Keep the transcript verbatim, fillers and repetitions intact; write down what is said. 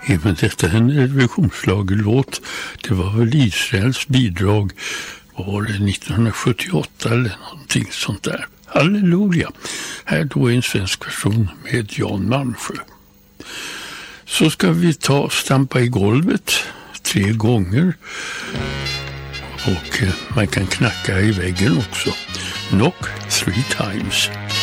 men detta är en Eurovisionsschlagerlåt. Det var väl Israels bidrag, var det nittonhundrasjuttioåtta eller någonting sånt där. Halleluja! Här då är en svensk version med Jan Malmsjö. Så ska vi ta stampa i golvet tre gånger. Och man kan knacka i väggen också. Knock three times.